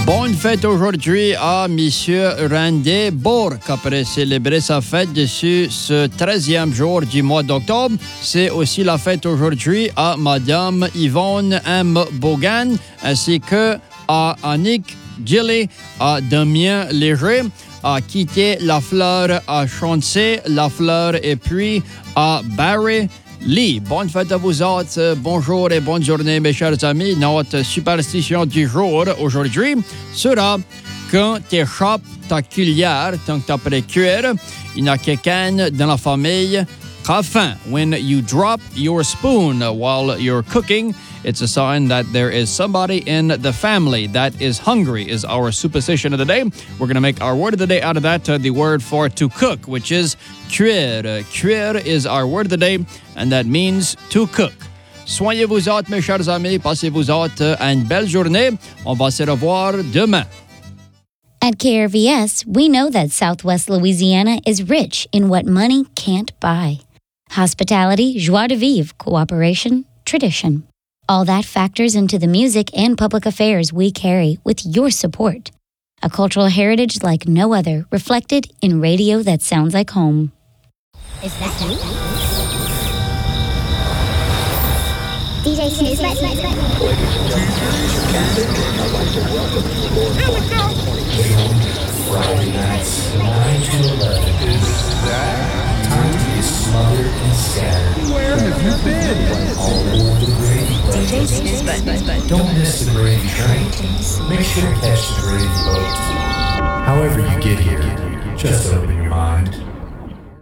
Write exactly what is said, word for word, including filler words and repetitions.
Bonne fête aujourd'hui à Monsieur Randy Bourque après célébrer sa fête dessus ce treizième jour du mois d'octobre. C'est aussi la fête aujourd'hui à Madame Yvonne M. Bogan ainsi que à Annick Gilly, à Damien Léger, à Quitté Lafleur, à Chauncey Lafleur et puis à Barry Lee. Bonne fête à vous autres. Bonjour et bonne journée, mes chers amis. Notre superstition du jour aujourd'hui sera quand tu échappes ta cuillère, tant que tu as prêt cuire, il y a quelqu'un dans la famille qui a faim. When you drop your spoon while you're cooking, it's a sign that there is somebody in the family that is hungry, is our superstition of the day. We're going to make our word of the day out of that, uh, the word for to cook, which is cuire. Uh, cuire is our word of the day, and that means to cook. Soignez-vous autres, mes chers amis. Passez-vous autres une belle journée. On va se revoir demain. At K R V S, we know that Southwest Louisiana is rich in what money can't buy. Hospitality, joie de vivre, cooperation, tradition. All that factors into the music and public affairs we carry with your support. A cultural heritage like no other, reflected in radio that sounds like home. Is that you? D J Snooze, let's let's let's. Friday nights, nine to eleven. Is that time to be smothered and scattered? Where have you been? All over the gravy boat. D J Snooze, but, but, but. Don't miss the gravy train. Make sure to catch the gravy boat. However you get here, just open your mind.